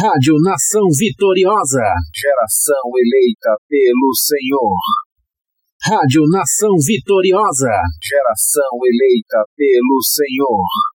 Rádio Nação Vitoriosa, geração eleita pelo Senhor. Rádio Nação Vitoriosa, geração eleita pelo Senhor.